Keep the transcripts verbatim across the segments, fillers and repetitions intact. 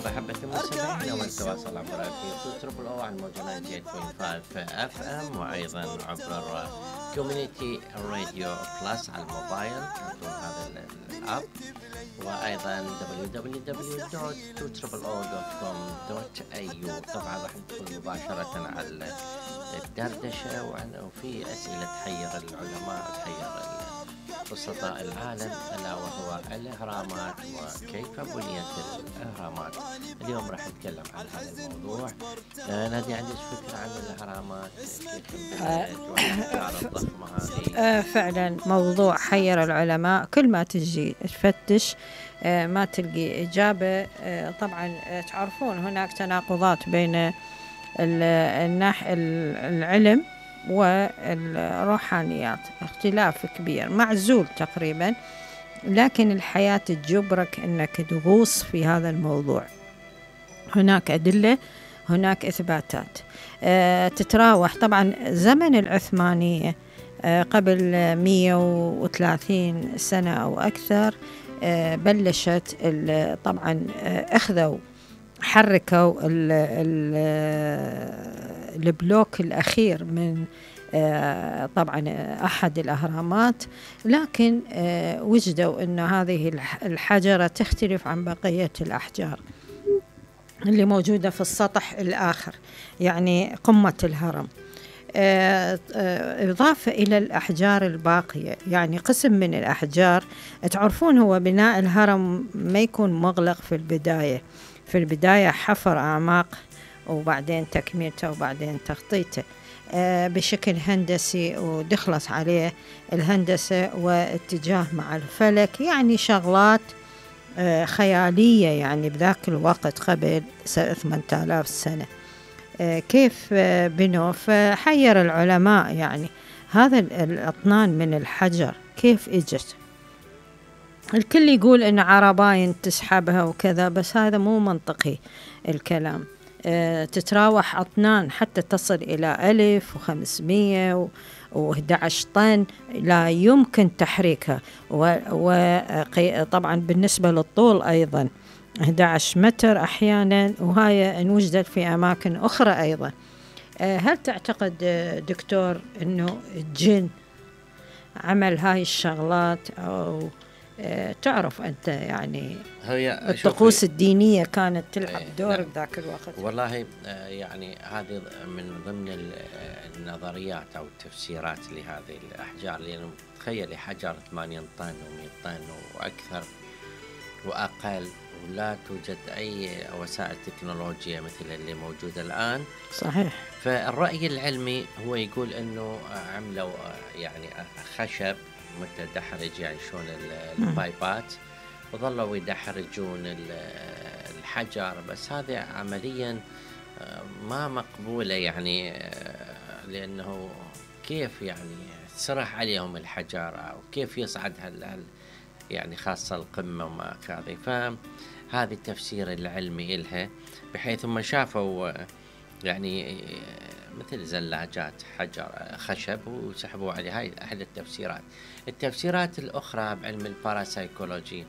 مرحبا حبة المستمعين والتواصل عبر الفيسبوك تربل او على الموجة تسعة فاصلة خمسة اف ام، وايضا عبر كوميونيتي راديو بلس على الموبايل عندهم هذا الاب، وايضا دبليو دبليو دبليو دوت تو تربل او دوت كوم دوت اي يو. طبعا راح ندخل مباشرة على الدردشة، وفي اسئلة تحير العلماء تحير بسطاء العالم، ألا وهو الإهرامات وكيف بنيت الإهرامات. اليوم راح نتكلم عن هذا الموضوع. آه نادي، عندك فكرة عن الإهرامات؟ كيف بنيت الضخمة هذه؟ آه فعلا موضوع حير العلماء، كل ما تجي تفتش آه ما تلقي إجابة. آه طبعا آه تعرفون هناك تناقضات بين الناح العلم والروحانيات، اختلاف كبير معزول تقريبا، لكن الحياة تجبرك أنك تغوص في هذا الموضوع. هناك أدلة، هناك إثباتات أه تتراوح. طبعا زمن العثمانية أه قبل مئة وثلاثين سنة أو أكثر أه بلشت طبعا أه أخذوا حركوا ال ال البلوك الأخير من آه طبعا أحد الأهرامات، لكن آه وجدوا أن هذه الحجرة تختلف عن بقية الأحجار اللي موجودة في السطح الآخر، يعني قمة الهرم. آه آه إضافة إلى الأحجار الباقية، يعني قسم من الأحجار. تعرفون هو بناء الهرم ما يكون مغلق في البداية، في البداية حفر أعماق وبعدين تكميته وبعدين تغطيته آه بشكل هندسي، ودخلت عليه الهندسة واتجاه مع الفلك، يعني شغلات آه خيالية يعني بذاك الوقت قبل ثمانية آلاف سنة. آه كيف آه بنوا؟ فحير العلماء يعني هذا الأطنان من الحجر كيف إجت. الكل يقول إن عرباين تسحبها وكذا، بس هذا مو منطقي الكلام. أه تتراوح أطنان حتى تصل إلى ألف وخمسمية وأحد عشر طن، لا يمكن تحريكها. وطبعا بالنسبة للطول أيضا أحد عشر متر أحيانا، وهاي انوجدت في أماكن أخرى أيضا. أه هل تعتقد دكتور أنه الجن عمل هاي الشغلات، أو أه تعرف أنت يعني الطقوس الدينية كانت تلعب دور بذاك الوقت؟ والله يعني هذه من ضمن النظريات أو التفسيرات لهذه الأحجار، لأنه تخيلي حجر ثمانين طن ومئة طن وأكثر وأقل، ولا توجد أي وسائل تكنولوجيا مثل اللي موجودة الآن. صحيح. فالرأي العلمي هو يقول أنه عملوا يعني خشب متدحرج، يعني شلون البايبات، وظلوا يدحرجون الحجر، بس هذا عمليا ما مقبولة، يعني لأنه كيف يعني تسرح عليهم الحجر، أو كيف يصعد هال يعني خاصة القمة وما كذا. فهذا التفسير العلمي إلها، بحيث ما شافوا يعني مثل زلاجات حجر خشب وسحبوا عليه. هاي أحد التفسيرات. التفسيرات الأخرى بعلم الباراسايكولوجي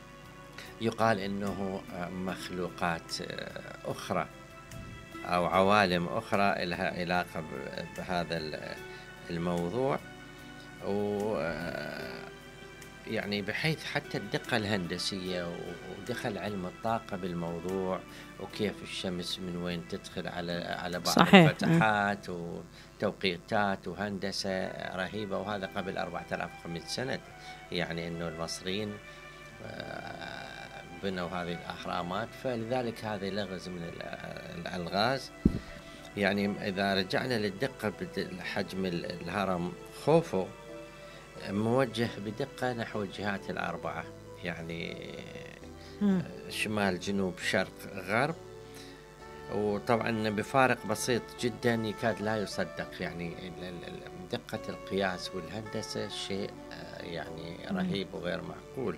يقال إنه مخلوقات أخرى أو عوالم أخرى لها علاقة بهذا الموضوع، و يعني بحيث حتى الدقة الهندسية ودخل علم الطاقة بالموضوع، وكيف الشمس من وين تدخل على على بعض صحيح. الفتحات وتوقيتات وهندسة رهيبة. وهذا قبل أربعة آلاف وخمسمئة سنة، يعني إنه المصريين بنوا هذه الأهرامات. فلذلك هذا لغز من الألغاز. يعني إذا رجعنا للدقة بحجم الهرم، خوفو موجه بدقة نحو الجهات الأربعة، يعني م. شمال جنوب شرق غرب، وطبعا بفارق بسيط جدا يكاد لا يصدق. يعني دقة القياس والهندسة شيء يعني رهيب وغير معقول.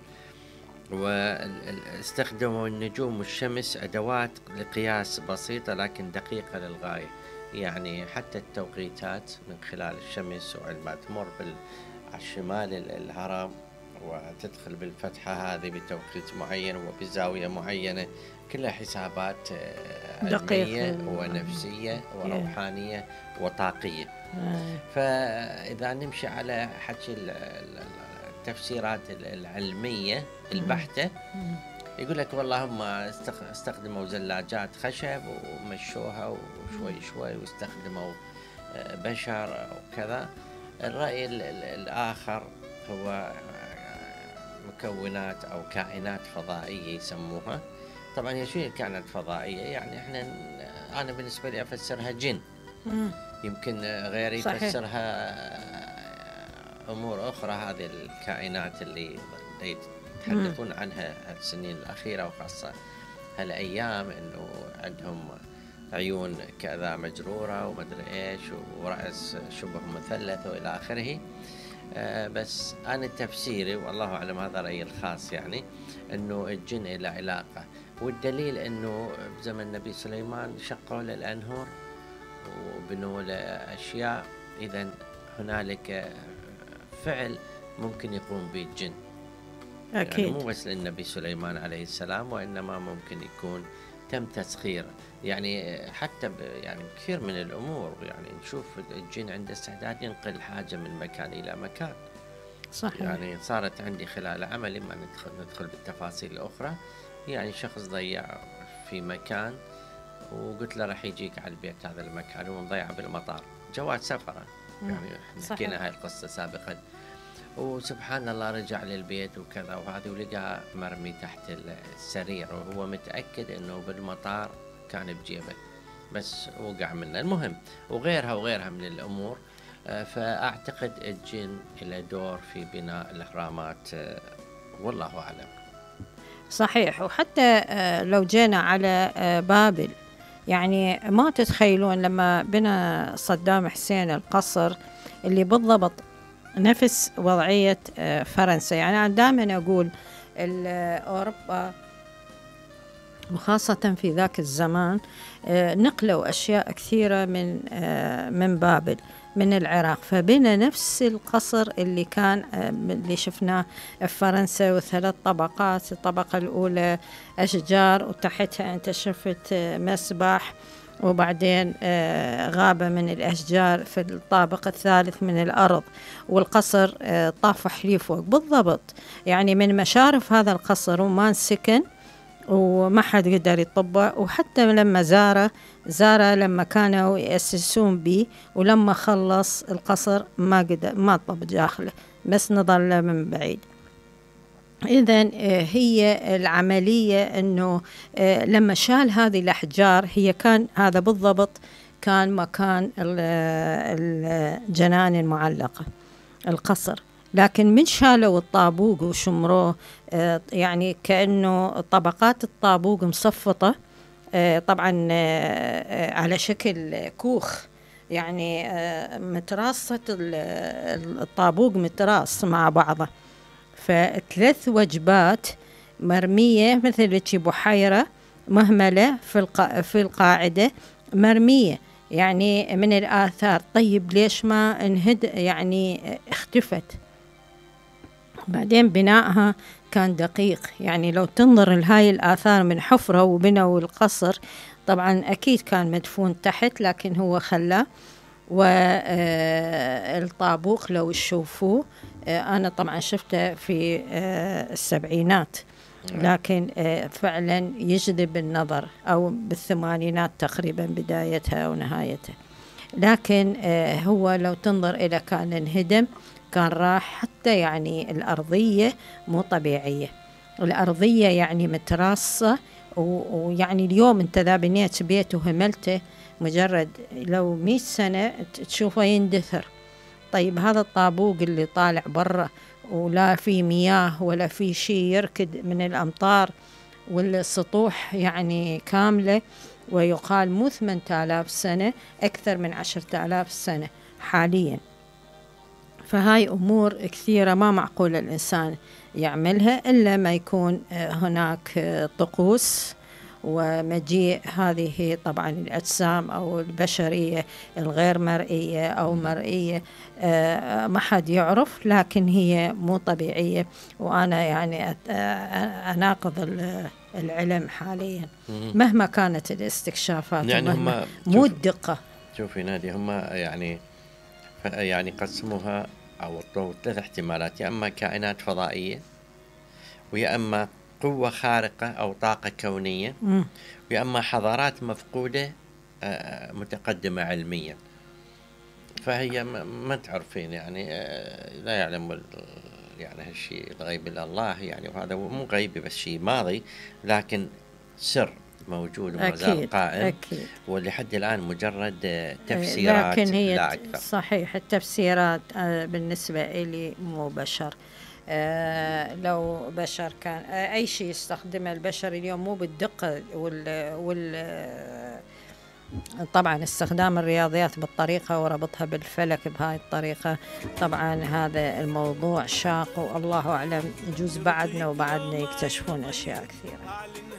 واستخدموا النجوم والشمس أدوات لقياس بسيطة لكن دقيقة للغاية. يعني حتى التوقيتات من خلال الشمس، وعندما تمر بال على شمال الهرم وتدخل بالفتحة هذه بتوقيت معين وبزاوية معينة، كلها حسابات علمية ونفسية وروحانية وطاقية. فإذا نمشي على حكي التفسيرات العلمية البحتة، يقول لك والله هم استخدموا زلاجات خشب ومشوها وشوي شوي واستخدموا بشر وكذا. الرأي الآخر هو مكونات أو كائنات فضائية يسموها. طبعا هي شو هي كائنات فضائية؟ يعني احنا أنا بالنسبة لي أفسرها جن، يمكن غيري يفسرها أمور أخرى. هذه الكائنات اللي يتحدثون عنها السنين الأخيرة وخاصة هالأيام، إنه عندهم عيون كذا مجرورة ومدري إيش ورأس شبه مثلث وإلى آخره. آه بس أنا تفسيري والله أعلم، هذا رأيي الخاص، يعني إنه الجن له علاقة، والدليل إنه بزمن النبي سليمان شقوا له الأنهر وبنوا له أشياء. إذن هنالك فعل ممكن يقوم به الجن، أكيد، يعني مو بس للنبي سليمان عليه السلام، وإنما ممكن يكون تم تسخيره. يعني حتى يعني كثير من الأمور، يعني نشوف الجن عنده استعداد ينقل حاجة من مكان إلى مكان. صحيح. يعني صارت عندي خلال عملي، ما ندخل, ندخل بالتفاصيل الأخرى، يعني شخص ضيع في مكان وقلت له راح يجيك على البيت هذا المكان، ومضيعه بالمطار جواز سفره، يعني حكينا هاي القصة سابقا. وسبحان الله رجع للبيت وكذا وهذه، ولقى مرمي تحت السرير وهو متأكد انه بالمطار كان بجيبه، بس وقع منه. المهم وغيرها وغيرها من الامور. فاعتقد الجن له دور في بناء الاهرامات، والله اعلم. صحيح. وحتى لو جينا على بابل، يعني ما تتخيلون لما بنى صدام حسين القصر اللي بالضبط نفس وضعية فرنسا. يعني أنا دائما أقول أوروبا وخاصة في ذاك الزمان نقلوا أشياء كثيرة من من بابل من العراق، فبنى نفس القصر اللي كان اللي شفناه في فرنسا، وثلاث طبقات. الطبقة الأولى أشجار، وتحتها أنت شفت مسبح، وبعدين غابة من الأشجار في الطابق الثالث من الأرض، والقصر طاف حلي فوق بالضبط. يعني من مشارف هذا القصر وما انسكن وما حد قدر يطبه. وحتى لما زاره زاره لما كانوا يأسسون به، ولما خلص القصر ما قدر ما طب داخله، بس نظل من بعيد. إذن هي العملية أنه لما شال هذه الأحجار، هي كان هذا بالضبط كان مكان الجنان المعلقة القصر، لكن من شالوا الطابوق وشمروه، يعني كأنه طبقات الطابوق مصفطة طبعا على شكل كوخ، يعني متراصة الطابوق متراص مع بعضه. فثلاث وجبات مرمية مثل بحيرة مهملة في القا في القاعدة مرمية، يعني من الآثار. طيب ليش ما انهد يعني اختفت؟ بعدين بنائها كان دقيق، يعني لو تنظر لهاي الآثار من حفرة وبنوا القصر، طبعا أكيد كان مدفون تحت، لكن هو خلاه. والطابوق لو تشوفوه، أنا طبعا شفته في السبعينات، لكن فعلا يجذب النظر، أو بالثمانينات تقريبا بدايتها ونهايتها. لكن هو لو تنظر إلى كان انهدم، كان راح حتى يعني الأرضية مو طبيعية، الأرضية يعني متراصة. ويعني اليوم أنت ذا بنيت بيت وهملته، مجرد لو مئة سنة تشوفه يندثر. طيب هذا الطابوق اللي طالع برا، ولا في مياه ولا في شيء يركد من الأمطار، والسطوح يعني كاملة، ويقال مو ثمانية آلاف سنة، أكثر من عشرة آلاف سنة حاليا. فهاي أمور كثيرة ما معقول الإنسان يعملها إلا ما يكون هناك طقوس ومجيء هذه طبعا الأجسام أو البشرية الغير مرئية أو مرئية، ما حد يعرف، لكن هي مو طبيعية. وأنا يعني أناقض العلم حاليا مهما كانت الاستكشافات، يعني هم مو الدقة. شوفي نادي، هم يعني يعني قسموها أو ثلاث احتمالات: يا أما كائنات فضائية، ويا أما قوة خارقة أو طاقة كونية، م. ويا أما حضارات مفقودة متقدمة علميا. فهي ما تعرفين يعني، لا يعلم يعني هالشيء الغيب إلا الله يعني، وهذا مو غيبي بس شيء ماضي، لكن سر موجود وما زال قائم. أكيد. ولحد الآن مجرد تفسيرات، لكن هي لا أكثر. صحيح التفسيرات بالنسبة إلي مو بشر. آه لو بشر كان آه أي شيء يستخدمه البشر اليوم مو بالدقة وال, وال طبعا استخدام الرياضيات بالطريقة وربطها بالفلك بهاي الطريقة، طبعا هذا الموضوع شاق، والله أعلم يجوز بعدنا وبعدنا يكتشفون أشياء كثيرة.